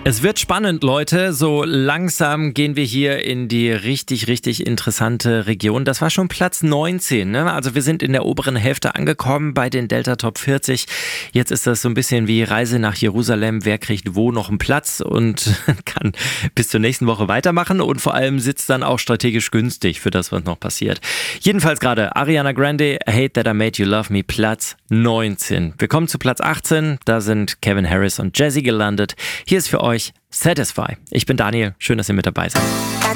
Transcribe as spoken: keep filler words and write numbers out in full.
Es wird spannend, Leute. So langsam gehen wir hier in die richtig, richtig interessante Region. Das war schon Platz neunzehn, ne? Also wir sind in der oberen Hälfte angekommen bei den Delta Top vierzig. Jetzt ist das so ein bisschen wie Reise nach Jerusalem. Wer kriegt wo noch einen Platz und kann bis zur nächsten Woche weitermachen und vor allem sitzt dann auch strategisch günstig für das, was noch passiert. Jedenfalls gerade Ariana Grande, Hate That I Made You Love Me, Platz neunzehn. Wir kommen zu Platz achtzehn. Da sind Calvin Harris und Jazzy gelandet. Hier ist für euch Satisfy. Ich bin Daniel. Schön, dass ihr mit dabei seid.